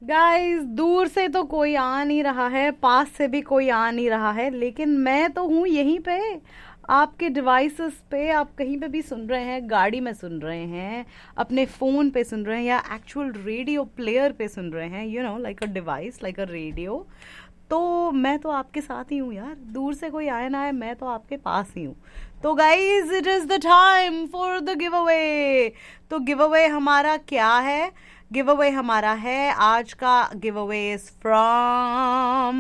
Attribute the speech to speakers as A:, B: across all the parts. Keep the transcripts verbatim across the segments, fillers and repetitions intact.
A: Guys, दूर से तो कोई आ नहीं रहा है, पास से भी कोई आ नहीं रहा है, लेकिन मैं तो हूँ यहीं पे, आपके डिवाइसेस पे। आप कहीं पे भी सुन रहे हैं, गाड़ी में सुन रहे हैं, अपने फ़ोन पे सुन रहे हैं, या एक्चुअल रेडियो प्लेयर पे सुन रहे हैं, you know like a device, like a radio. तो मैं तो आपके साथ ही हूँ यार, दूर से कोई आए ना आए, मैं तो आपके पास ही हूँ। तो guys, it is the time for the give away. तो गिव अवे हमारा क्या है? गिव अवे हमारा है, आज का give away is from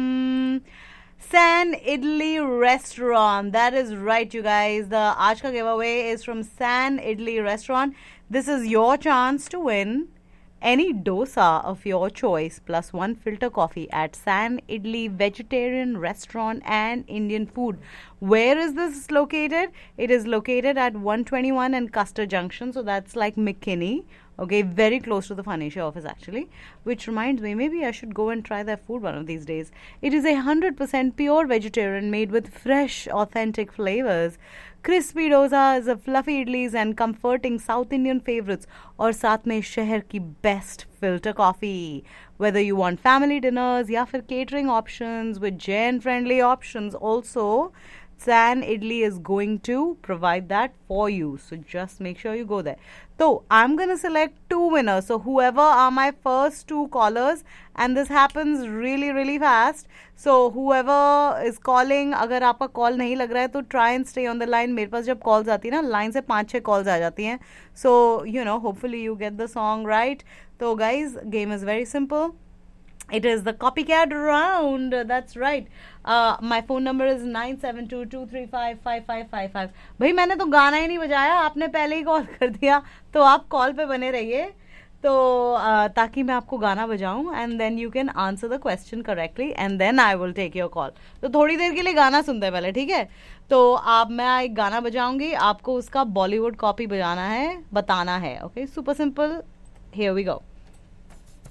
A: San idli restaurant. That is right you guys, the आज का give away is from San idli restaurant. This is your chance to win any dosa of your choice plus one filter coffee at San Idli Vegetarian Restaurant and Indian Food. Where is this located? It is located at one twenty-one and Custer Junction, so that's like McKinney. Okay, very close to the Phanesia office actually. Which reminds me, maybe I should go and try their food one of these days. It is a hundred percent pure vegetarian, made with fresh, authentic flavors. Crispy dosas, fluffy idlis and comforting south Indian favourites, और साथ में शहर की best filter coffee. Whether you want family dinners या फिर catering options with Jain friendly options also, San Idli is going to provide that for you. So just make sure you go there. So I'm going to select two winners. So whoever are my first two callers, and this happens really really fast. So whoever is calling, अगर आपका call नहीं लग रहा है तो try and stay on the line. मेरे पास जब calls आती है ना, लाइन से पाँच छः कॉल्स आ जाती हैं. So you know, hopefully you get the song right. So guys, game is very simple. It is the copycat round. That's right. Uh, my phone number is nine seven two two three five five five five five. भाई मैंने तो गाना ही नहीं बजाया, आपने पहले ही call कर दिया, तो आप कॉल पे बने रहिए, तो uh, ताकि मैं आपको गाना बजाऊं, and then you can answer the question correctly, and then I will take your call. तो थोड़ी देर के लिए गाना सुनते हैं पहले, ठीक है? तो आप, मैं एक गाना बजाऊंगी, आपको उसका बॉलीवुड कॉपी बजाना है, बताना है। Okay, super simple, here we go.